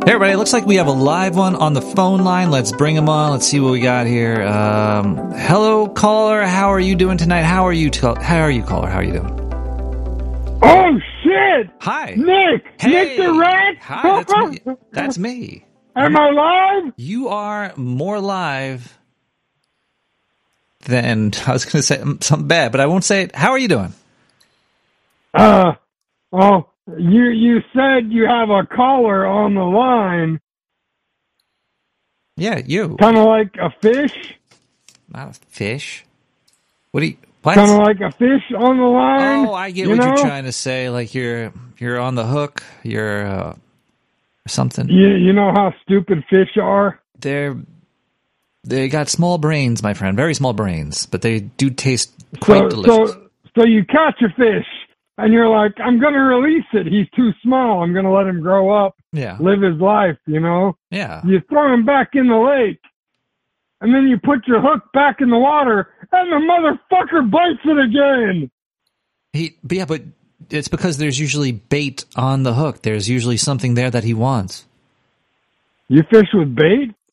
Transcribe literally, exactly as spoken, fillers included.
Hey everybody, it looks like we have a live one on the phone line. Let's bring him on. Let's see what we got here. Um, hello, caller. How are you doing tonight? How are you? T- how are you, caller? How are you doing? Oh shit! Hi, Nick. Hey. Nick the Rat. Hi, that's me. That's me. Am I live? You are more live than I was going to say something bad, but I won't say it. How are you doing? Uh, oh, you you said you have a caller on the line, Yeah, you. kind of like a fish, Not a fish. What do you? What? kind of like a fish on the line. Oh, I get you what know? you're trying to say. Like you're you're on the hook. You're uh, something. You you know how stupid fish are. They're they got small brains, my friend. Very small brains, but they do taste quite So delicious. so so you catch a fish and you're like, I'm gonna release it. He's too small. I'm gonna let him grow up, Yeah, live his life. You know. yeah. You throw him back in the lake, and then you put your hook back in the water, and the motherfucker bites it again. He, but yeah, but it's because there's usually bait on the hook. There's usually something there that he wants. You fish with bait?